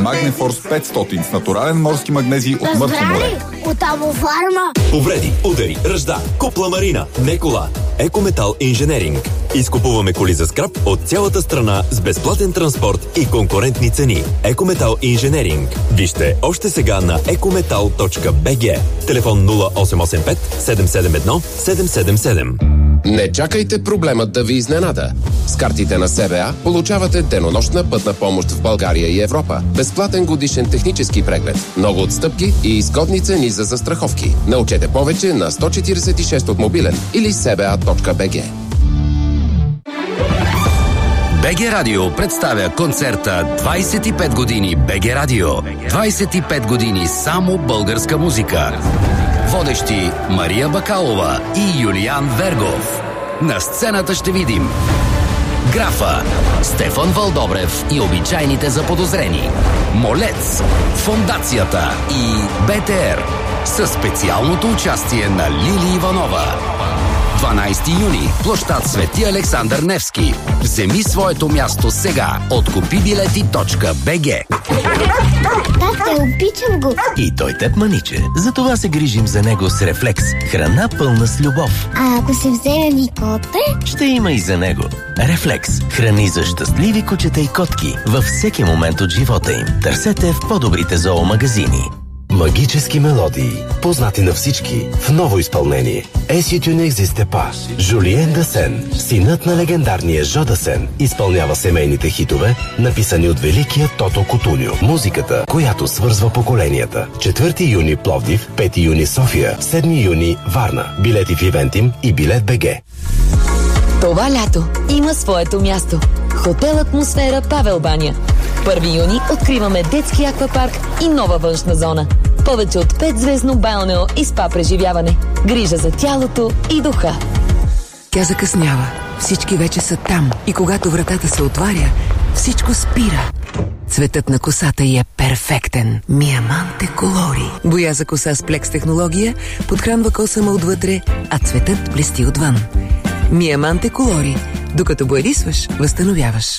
Магнефорс 500 с натурален морски магнезий от Мъртво море. От Авофарма. Повреди, удари, ръжда, купла марина, не кола. Екометал Инженеринг. Изкупуваме коли за скрап от цялата страна с безплатен транспорт и конкурентни цени. Екометал Инженеринг. Вижте още сега на ecometal.bg. Телефон 0885 771 777. Не чакайте проблемът да ви изненада. С картите на СБА получавате денонощна пътна помощ в България и Европа. Безплатен годишен технически преглед. Много отстъпки и изгодни цени за застраховки. Научете повече на 146 от мобилен или sba.bg. БГ Радио представя концерта 25 години БГ Радио. 25 години само българска музика. Водещи Мария Бакалова и Юлиан Вергов. На сцената ще видим Графа, Стефан Вълдобрев и обичайните заподозрени, Молец, Фондацията и БТР със специалното участие на Лили Иванова. 12 юни, площад Свети Александър Невски. Вземи своето място сега от купибилети.bg. Тате, обичам го. И той теб, маниче. Затова се грижим за него с Рефлекс. Храна пълна с любов. А ако се вземе ми коте? Ще има и за него. Рефлекс. Храни за щастливи кучета и котки във всеки момент от живота им. Търсете в по-добрите зоомагазини. Магически мелодии, познати на всички, в ново изпълнение. Et tu n'existais pas. Жулиен Дасен, синът на легендарния Жо Дасен, изпълнява семейните хитове, написани от великия Тото Кутуньо. Музиката, която свързва поколенията. 4 юни Пловдив, 5 юни София, 7 юни Варна. Билети в Ивентим и Билет БГ. Това лято има своето място. Хотел Атмосфера Павел Баня. 1 юни откриваме детски аквапарк и нова външна зона. Повече от 5-звездно балнео и спа преживяване. Грижа за тялото и духа. Тя закъснява. Всички вече са там. И когато вратата се отваря, всичко спира. Цветът на косата й е перфектен. Миаманте Колори. Боя за коса с плекс технология подхранва косама отвътре, а цветът блести отвън. Миаманте Колори. Докато боядисваш, възстановяваш.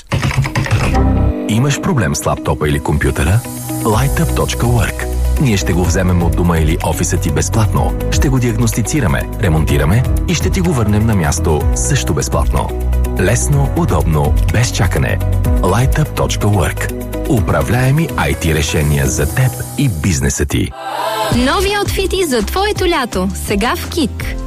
Имаш проблем с лаптопа или компютъра? Lightup.work. Ние ще го вземем от дома или офиса ти безплатно. Ще го диагностицираме, ремонтираме и ще ти го върнем на място също безплатно. Лесно, удобно, без чакане. Lightup.work. Управляеми IT решения за теб и бизнеса ти. Нови аутфити за твоето лято. Сега в КИК.